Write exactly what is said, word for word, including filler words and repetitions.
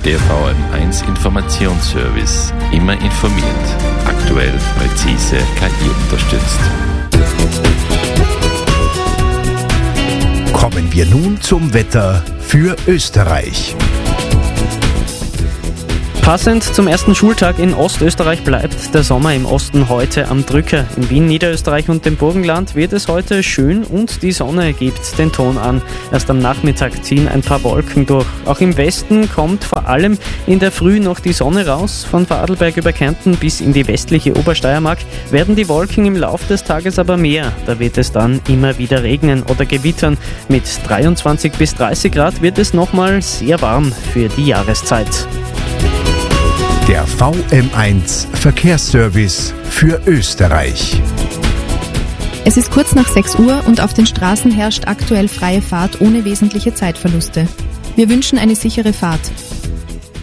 Der V M eins Informationsservice. Immer informiert. Aktuell, präzise, K I unterstützt. Kommen wir nun zum Wetter für Österreich. Passend zum ersten Schultag in Ostösterreich bleibt der Sommer im Osten heute am Drücker. In Wien, Niederösterreich und dem Burgenland wird es heute schön und die Sonne gibt den Ton an. Erst am Nachmittag ziehen ein paar Wolken durch. Auch im Westen kommt vor allem in der Früh noch die Sonne raus. Von Vorarlberg über Kärnten bis in die westliche Obersteiermark werden die Wolken im Laufe des Tages aber mehr. Da wird es dann immer wieder regnen oder gewittern. Mit dreiundzwanzig bis dreißig Grad wird es nochmal sehr warm für die Jahreszeit. Der V M eins Verkehrsservice für Österreich. Es ist kurz nach sechs Uhr und auf den Straßen herrscht aktuell freie Fahrt ohne wesentliche Zeitverluste. Wir wünschen eine sichere Fahrt.